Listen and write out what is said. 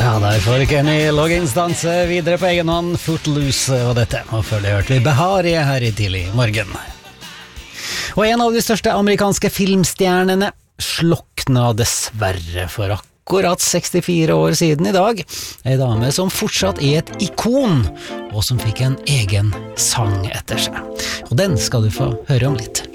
Ja, der får Kenny Loggins danse videre på egen hånd, Footloose og dette. Og før det hørte vi Behari her i tidlig morgen. Og en av de største amerikanske filmstjernene slokna dessverre for akkurat 64 år siden i dag. En dame som fortsatt er et ikon, og som fikk en egen sang etter seg. Og den skal du få høre om litt.